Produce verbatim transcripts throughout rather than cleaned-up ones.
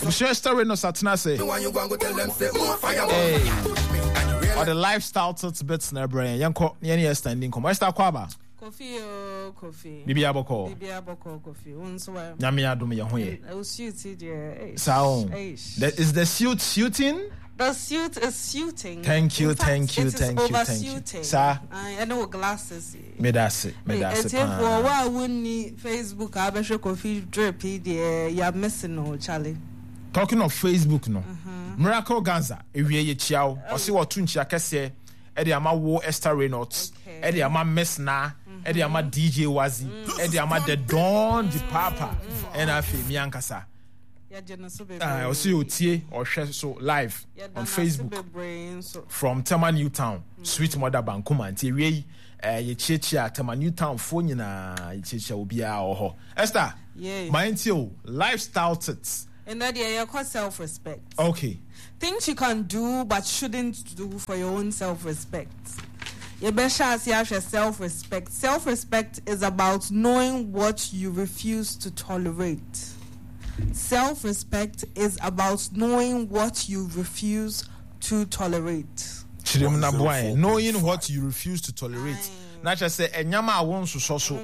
Monsieur Story no satana say. Hey. Or the lifestyle tilts bits na brain. Yanko yeni standing come. Esther Kwaba. Coffee oh coffee. Bibi aboko. Bibi aboko coffee. Unso wa. Nyame adom ye ho ye. I was suited there. Sound. Is the suit suiting? The suit is suiting. Thank you, In fact, thank you, it thank is you, thank you. oversuiting. Sir. I know glasses. Me that's it. Me that's it. If for why wouldn't Facebook I bet coffee drip there you're missing no Charlie. Talking of Facebook no. Uh-huh. Miracle Ganza, ewie ye chiao. O se wotu nchia kese e de ama wo Esther Reynolds, e de ama Miss Na, e de ama D J Wazi, e de ama the Don Di Papa, and afi mi ankasa. Ah, I see you tie or share so live on Facebook from Tema Newtown, Sweet Mother Bankuma, and Tiwi, eh, ye chicha, Tema Newtown, phone na ye chicha ubia or Esther, yeah, mind you, lifestyle tits. And that yeah, you're called self-respect. Okay. Things you can do but shouldn't do for your own self-respect. You better as you have your self-respect. Self-respect is about knowing what you refuse to tolerate. Self-respect is about knowing what you refuse to tolerate. Knowing what you refuse to tolerate. Not just say, and Yama won't so so.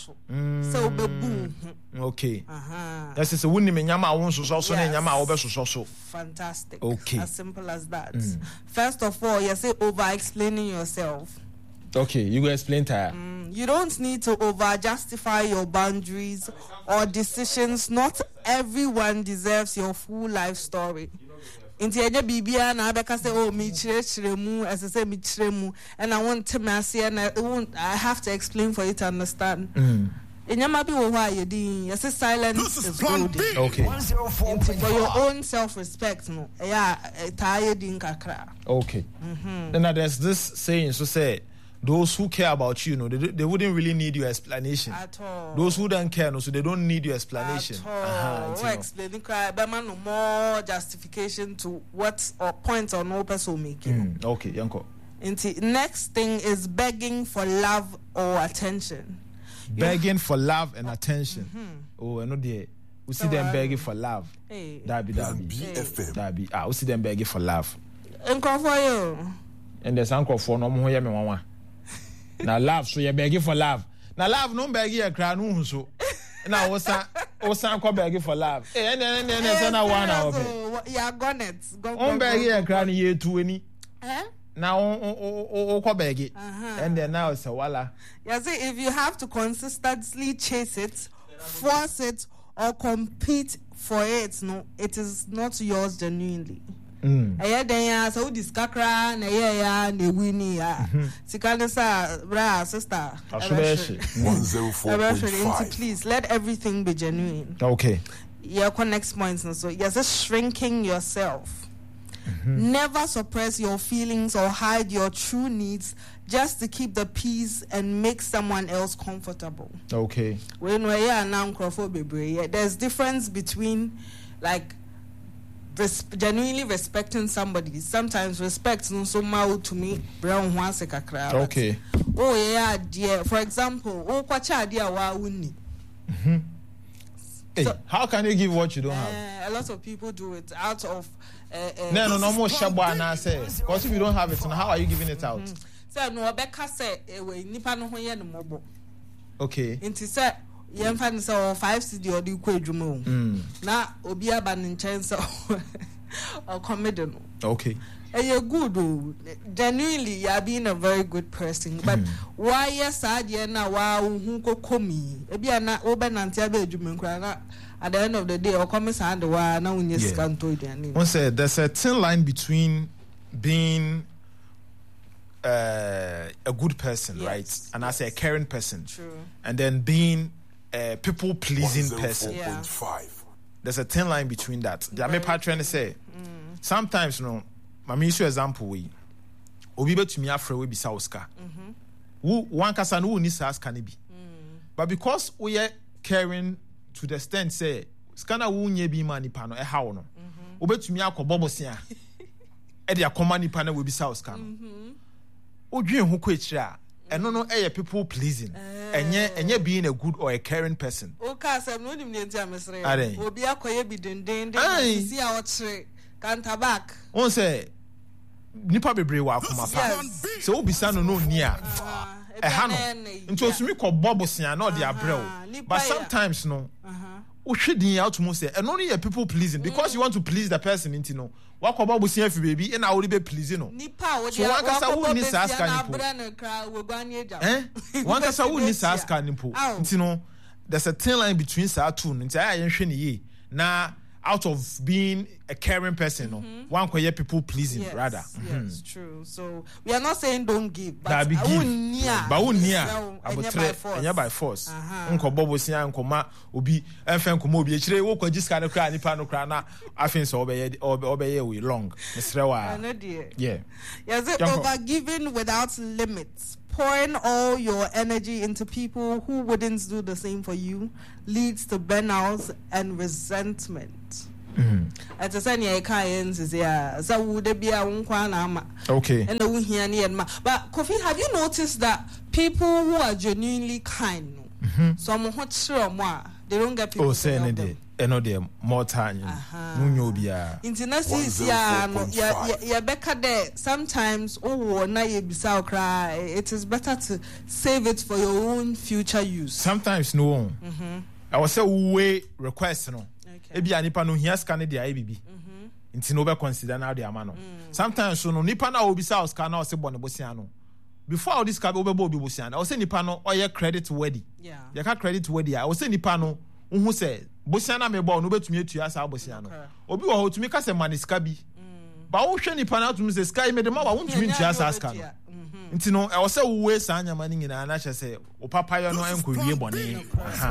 So, baboon. Okay. That's just a winning Yama won't so so, and Yama over so so. Fantastic. Okay. As simple as that. Mm. First of all, you say over explaining yourself. Okay, you go explain that. Mm, you don't need to over justify your boundaries or decisions. Not everyone deserves your full life story. Inti eje bibia na abeka say oh me chire chire mu as I say me chire mu and I want to me say and I won't I have to explain for you to understand. Mm. Enyama bi wo hwa ye din yes silence is good. Okay. Inti for your own self-respect no yeah taye din kakra. Okay. Mhm. Then there's this saying so say those who care about you, no, they, they wouldn't really need your explanation. At all. Those who don't care, no, so they don't need your explanation. At all. Uh-huh, explaining, no more justification to what or points or no person making. Mm, okay, Yanko. Next thing is begging for love or attention. Begging for love and attention. Mm-hmm. Oh, I know the. We see so, them begging for love. Hey. That be that be. Hey. That be. Ah, we see them begging for love. Uncle for you. And there's uncle for no more. Me mama. Now love, so you're begging for love. Now love, no begging a crown, no so. Now what's that? What's that? Begging for love. Eh, and then and then and one hour. Yeah, gone it. On begging a crown year twenty. Eh? Now on on begging. And then now it's a walla. Yeah, see, if you have to consistently chase it, force it, or compete for it, no, it is not yours genuinely. Mm. Aya den ya so diskakra na ye ya na wini ya sikane sa bra sister one oh four point five please let everything be genuine. Okay. Yeah, next points and so you're just shrinking yourself. Mm-hmm. Never suppress your feelings or hide your true needs just to keep the peace and make someone else comfortable. Okay. When we are now crofobebe, there's difference between like Res- genuinely respecting somebody. Sometimes respect no so mal to me brown once a kakra. Okay. Oh yeah, dear. For example, oh kwacha dear wa wuni. Mhm. Hey, so, how can you give what you don't uh, have? A lot of people do it out of uh, uh, no, no, no more shabwa na say. Because if you don't have it, so how are you giving it out? Mm-hmm. So no beka say we nipa no ho ye no mobo. Okay. Inti say yem fan so five cedi or the ku adwuma o na obi aba ne nchen so or comedy no. Okay. And you're good o genuinely you're being a very good person but mm. why yes idea na wa hu kokomi e bia na obe nante aba adwuma nkra na at the end of the day or come sand wa na unya sika nto aduane. One said there's a thin line between being uh, a good person, yes. right? And yes. I say a caring person. True. And then being a people pleasing person. Yeah. There's a thin line between that. The I'm trying to say mm. sometimes, you know, my use example we obi betumi afre we bisa Oscar. Who one kasa no ni sa Oscar ne bi. But because we are caring to the extent say scanner wo nya bi ma nipa no e hawo no. Obetumi akobobosia. E de akoma nipa na we bisa Oscar no. Odwen ho ko ekira. Eno no eye people pleasing. enye enye being a good or a caring person. Okay, so no nim ntia mesre. Ade. Obi akoye bi denden den Aye. si a ochre kanta back. On say nipa bebre wa akoma fa. So obisa no no ni a. Eha no. Nti osumi kɔ bobosia na ɔde abrɛw. But sometimes no. Uhwedin out mo say and only people pleasing because you want to please the person into no. Wakɔ bobosia fi baby and I will be pleasing no. Nipa So one kasa wo ni sa aska nipo. Eh? One kasa wo ni sa aska nipo. Nti no there's a thin line between sa two nti aye nhwe ne ye. Na out of being a caring person, mm-hmm. no, one can people pleasing, yes, rather. Yes, mm-hmm. True. So we are not saying don't give, but give. But we near, and by force. Uncle Bobo Sia and Coma, Obi, and Fanco Mobi, Chere, Woko, just kind of cry, Nipano Crana, I think so, obey, obey, we long. Yeah. Yes, over giving without limits. Pouring all your energy into people who wouldn't do the same for you leads to burnout and resentment. At the same time, so would be a one okay. And the here but Kofi, have you noticed that people who are genuinely kind, mm-hmm. some hot sure more, they don't get people. Oh, say they eno de more time. Munyo bia. International ya ya beka there. Sometimes oh na ye bisa cry. It is better to save it for your own future use. Sometimes no. Mhm. I was say we request no. Okay. Ebi anipa no hia scan dey I B B. Mhm. Nti no be consider na dey ama no. Sometimes so no nipa na obisa scan na o se bone bosia no. Before all this obe bo obi bosia na o se nipa no oye credit worthy. Yeah. You can credit worthy. I o se nipa no who say Bosiana me bo no betumi atua sa Bosiano. Obi wo ho tumi ka se maniska bi. Ba wo hwe nipa na tumi se sky me de ma wa wontumi ntua sa aska no. Nti no e wo se wo we sa anyama ni nyina na che se o papa yo no enko wie bone.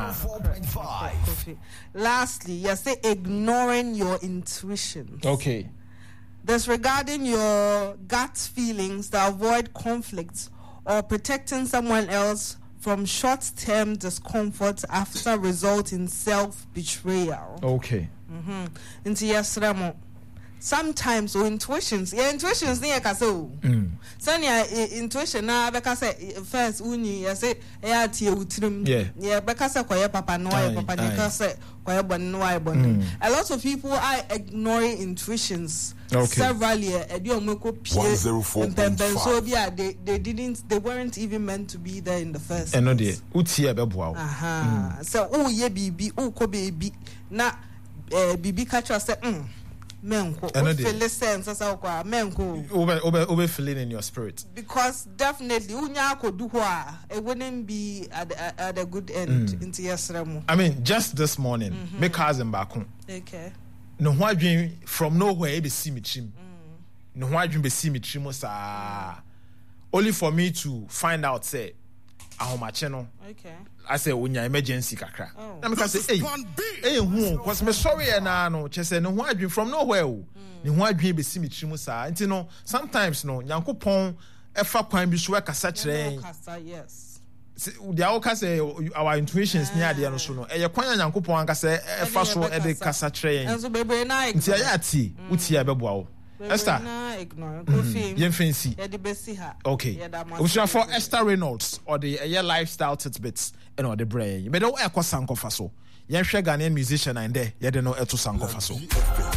Lastly, you say ignoring your intuition. Okay. Disregarding your gut feelings to avoid conflicts or protecting someone else from short-term discomfort after result in self-betrayal. Okay. Mm-hmm. Into yes, sometimes or intuitions, yeah, intuitions near kaso. Sanya intuition na because first uni I say yeah tie utrim yeah because kwaya papa no why papa because kwaya bon no why bon. A lot of people are ignoring intuitions. Okay. Severally, so yeah, they they didn't they weren't even meant to be there in the first place. Uh-huh. So oh yeah baby oh ko baby na baby catch us say mm menko feel sense as akwa menko over over over feeling in your spirit because definitely unya ko do it wouldn't be at at, at a good end mm. into yesremo. I mean just this morning mm-hmm. me cousin back home. Okay. No ho adwen from nowhere e be see me trim. No ho adwen be see me trim sa. Only for me to find out say ahomache no. Okay. I say onya emergency kakra. Na me ka say hey. Hey hu cause me sorry na no che say no ho adwen from nowhere o. No ho adwen be see me trim sa. Nti no sometimes no Nyankopon e fa kwan bi so e kasa kire. Yes. The our say our intuitions near the no so no e kwan Nyankopon anka say e fa so e de kasa kire yen enso bebe na nti ya ati uti ya beboa wo Esther na ignore Kofi yen fancy ya de besi ha okay we should for Esther Reynolds or the uh, lifestyle tidbits and or the brain me do e kwa sankofa so yen hwe Ghanaian musician and there ye de no e to sankofa so